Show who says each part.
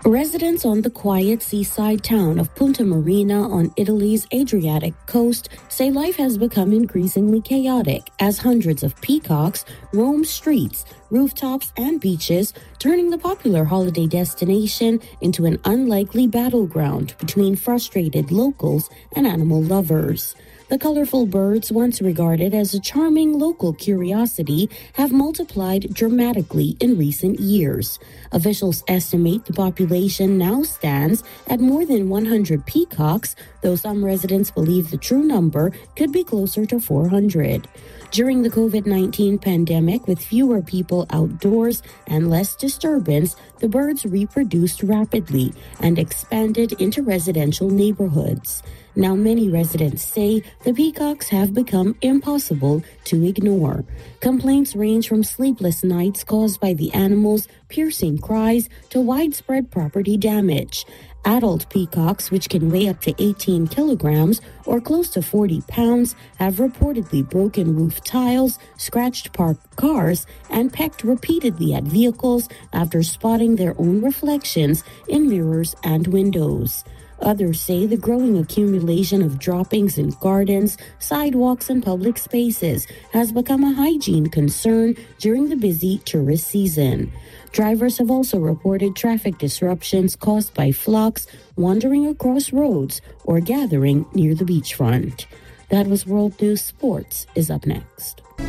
Speaker 1: Residents on the quiet seaside town of Punta Marina on Italy's Adriatic coast say life has become increasingly chaotic as hundreds of peacocks roam streets, rooftops, and beaches, turning the popular holiday destination into an unlikely battleground between frustrated locals and animal lovers. The colorful birds, once regarded as a charming local curiosity, have multiplied dramatically in recent years. Officials estimate the population now stands at more than 100 peacocks, though some residents believe the true number could be closer to 400. During the COVID-19 pandemic, with fewer people outdoors and less disturbance, the birds reproduced rapidly and expanded into residential neighborhoods. Now, many residents say the peacocks have become impossible to ignore. Complaints range from sleepless nights caused by the animals' piercing cries to widespread property damage. Adult peacocks, which can weigh up to 18 kilograms or close to 40 pounds, have reportedly broken roof tiles, scratched parked cars, and pecked repeatedly at vehicles after spotting their own reflections in mirrors and windows. Others say the growing accumulation of droppings in gardens, sidewalks, and public spaces has become a hygiene concern during the busy tourist season. Drivers have also reported traffic disruptions caused by flocks wandering across roads or gathering near the beachfront. That was World News. Sports is up next.